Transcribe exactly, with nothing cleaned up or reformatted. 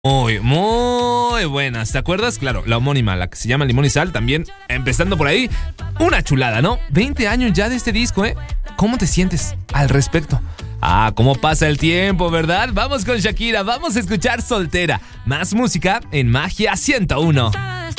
Muy, muy buenas. ¿Te acuerdas? Claro, la homónima, la que se llama Limón y Sal, también empezando por ahí. Una chulada, ¿no? veinte años ya de este disco, ¿eh? ¿Cómo te sientes al respecto? Ah, cómo pasa el tiempo, ¿verdad? Vamos con Shakira, vamos a escuchar Soltera. Más música en Magia ciento uno.